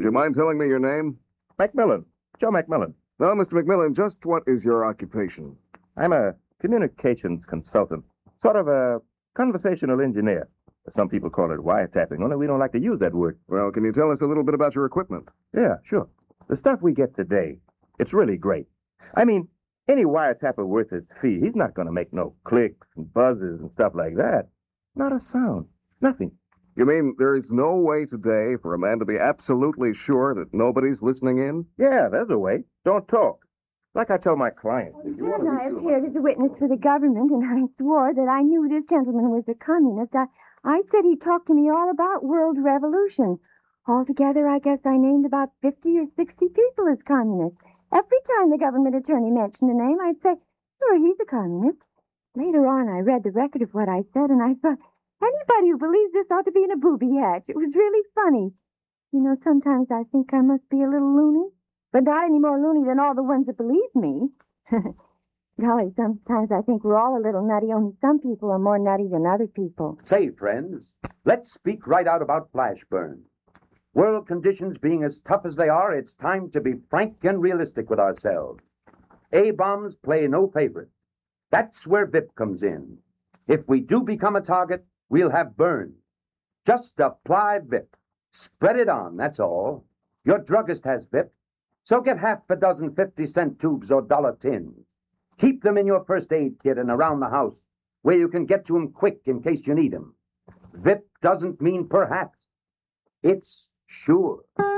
you mind telling me your name? Macmillan. Joe Macmillan. Now, Mr. McMillan, just what is your occupation? I'm a communications consultant. Sort of a conversational engineer. Some people call it wiretapping, only we don't like to use that word. Well, can you tell us a little bit about your equipment? Yeah, sure. The stuff we get today, it's really great. I mean, any wiretapper worth his fee, he's not going to make no clicks and buzzes and stuff like that. Not a sound. Nothing. You mean there is no way today for a man to be absolutely sure that nobody's listening in? Yeah, there's a way. Don't talk. Like I tell my clients. Judge, I appeared as a witness for the government, and I swore that I knew this gentleman was a communist. I said he talked to me all about world revolution. Altogether, I guess I named about 50 or 60 people as communists. Every time the government attorney mentioned a name, I'd say, sure, he's a communist. Later on, I read the record of what I said, and I thought, anybody who believes this ought to be in a booby hatch. It was really funny. You know, sometimes I think I must be a little loony, but not any more loony than all the ones that believe me. Golly, sometimes I think we're all a little nutty, only some people are more nutty than other people. Say, friends, let's speak right out about flash burn. World conditions being as tough as they are, it's time to be frank and realistic with ourselves. A-bombs play no favorite. That's where VIP comes in. If we do become a target, we'll have burn. Just apply VIP. Spread it on, that's all. Your druggist has VIP, so get half a dozen 50-cent tubes or dollar tins. Keep them in your first aid kit and around the house, where you can get to them quick in case you need them. VIP doesn't mean perhaps. It's sure.